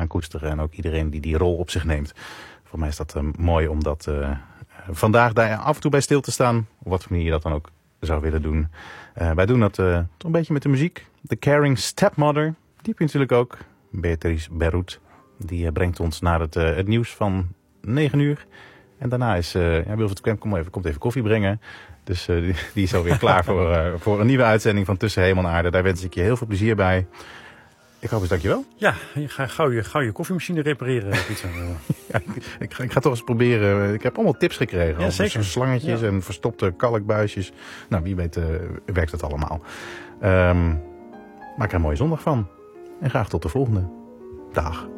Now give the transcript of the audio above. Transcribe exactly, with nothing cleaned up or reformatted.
koesteren. En ook iedereen die die rol op zich neemt. Voor mij is dat uh, mooi om dat uh, vandaag daar af en toe bij stil te staan. Op wat voor manier je dat dan ook zou willen doen. Uh, wij doen dat uh, toch een beetje met de muziek. The Caring Stepmother. Die heb je natuurlijk ook. Beatrice Berroet. Die uh, brengt ons naar het, uh, het nieuws van negen uur. En daarna is uh, ja, Wilfred Kemp kom even, komt even koffie brengen. Dus uh, die, die is alweer klaar voor, uh, voor een nieuwe uitzending van Tussen Hemel en Aarde. Daar wens ik je heel veel plezier bij. Ik hoop eens, dankjewel. Ja, ga gauw je, gauw je koffiemachine repareren, Pieter. ja, ik, ik, ga, ik ga toch eens proberen. Ik heb allemaal tips gekregen. Ja, zeker. Slangetjes ja. en verstopte kalkbuisjes. Nou, wie weet uh, werkt het allemaal. Um, maak er een mooie zondag van. En graag tot de volgende. Dag.